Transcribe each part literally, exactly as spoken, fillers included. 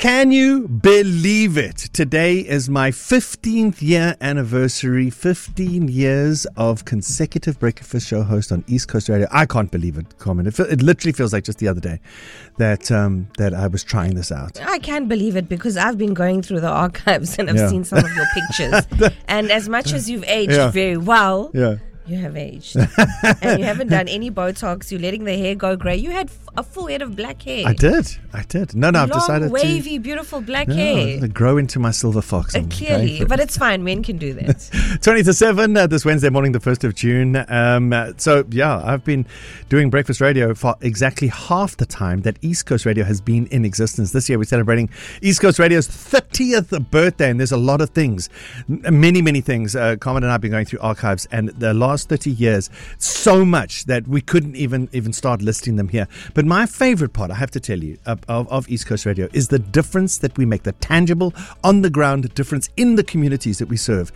Can you believe it? Today is my fifteenth year anniversary, fifteen years of consecutive breakfast show host on East Coast Radio. I can't believe it, Carmen. It, it literally feels like just the other day that um, that I was trying this out. I can't believe it because I've been going through the archives and I've Yeah. seen some of your pictures. And as much as you've aged Yeah. very well, Yeah. you have aged. And you haven't done any Botox. You're letting the hair go grey. You had f- a full head of black hair. I did. I did. No, no, I've Long, decided wavy, beautiful black to hair. yeah, grow into my silver fox. Uh, I'm clearly, going for it. but it's fine. Men can do that. twenty to seven uh, this Wednesday morning, the first of June. Um, uh, so, yeah, I've been doing breakfast radio for exactly half the time that East Coast Radio has been in existence. This year, we're celebrating East Coast Radio's thirtieth birthday, and there's a lot of things, many, many things. Uh, Carmen and I have been going through archives, and the last thirty years, so much that we couldn't even, even start listing them here. But my favorite part, I have to tell you, of, of, of East Coast Radio is the difference that we make, the tangible, on-the-ground difference in the communities that we serve.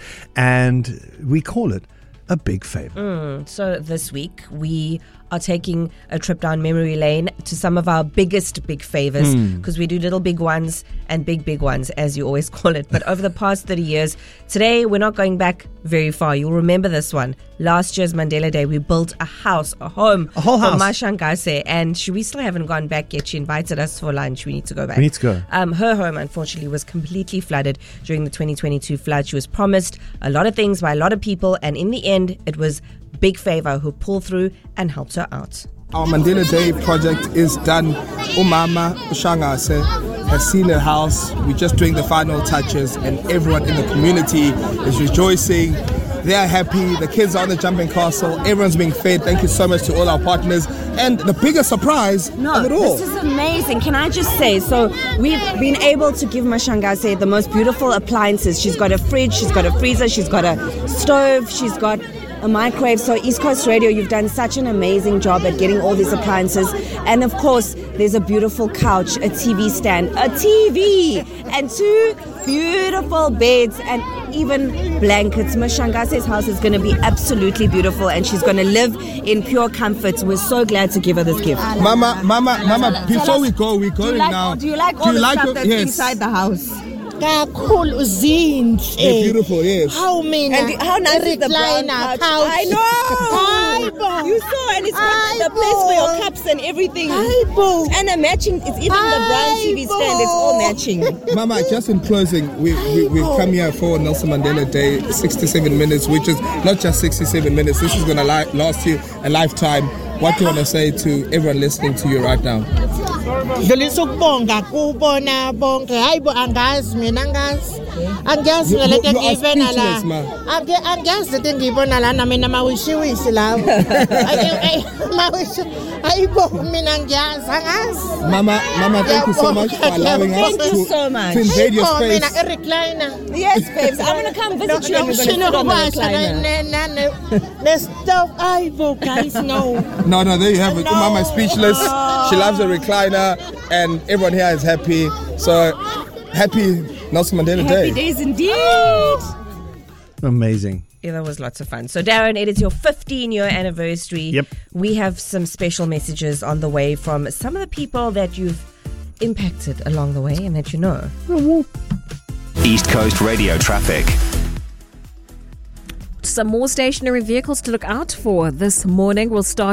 And we call it a big favor. Mm, so this week, we are taking a trip down memory lane to some of our biggest big favors, because mm. we do little big ones and big, big ones, as you always call it. But over the past thirty years, today we're not going back very far. You'll remember this one. Last year's Mandela Day, we built a house, a home a whole house. for Mashangase, and she, we still haven't gone back yet. She invited us for lunch. We need to go back. We need to go. Um, her home, unfortunately, was completely flooded during the twenty twenty-two flood. She was promised a lot of things by a lot of people, and in the end, it was Big Favor who pulled through and helped her out. Our Mandela Day project is done. Umama Ushangase has seen her house. We're just doing the final touches, and everyone in the community is rejoicing. They are happy. The kids are on the jumping castle. Everyone's being fed. Thank you so much to all our partners. And the biggest surprise no, of it all. This is amazing. Can I just say, so we've been able to give Mashangase the most beautiful appliances. She's got a fridge, she's got a freezer, she's got a stove, she's got a microwave. So East Coast Radio, you've done such an amazing job at getting all these appliances. And of course, there's a beautiful couch, a T V stand, a T V, and two beautiful beds, and even blankets. Mashangase's house is going to be absolutely beautiful, and she's going to live in pure comfort. We're so glad to give her this gift. Mama, Mama, Mama, before we go, we're going like, now. Do you like all do you the like stuff your, that's yes. inside the house? Kakhulu zinhle. They're beautiful, yes. How many? And how nice is the brown couch? I know. Aibo. You saw, and it's got the place for your cups and everything. Aibo. And a matching. It's even the brown T V stand. It's all matching. Mama, just in closing, we, we, we've come here for Nelson Mandela Day, sixty-seven minutes, which is not just sixty-seven minutes. This is going to li- last you a lifetime. What do you want to say to everyone listening to you right now? Dlulisa ukubonga kubona bonke. Hayibo angazi mina angazi. Angazi ngale You- you are ngiyibona speechless, ma. la. Ange angazi into ngiyibona la na mina mawishiwishi lawo. Mawishi. Hayibo mina ngiyazi angazi. Mama, Mama, thank you so much for allowing us Thank you to, so much. to invade your Hayibo mina space. recliner. Yes, babes. I'm going to come visit you and we're going to sit on the recliner. The stuff Hayibo guys no. No, no, there you have it. Mama is speechless. She loves a recliner, and everyone here is happy. So, happy Nelson Mandela Happy Day. days indeed. Amazing. Yeah, that was lots of fun. So, Darren, it is your fifteen-year anniversary. Yep. We have some special messages on the way from some of the people that you've impacted along the way and that you know. East Coast Radio traffic. Some more stationary vehicles to look out for this morning. We'll start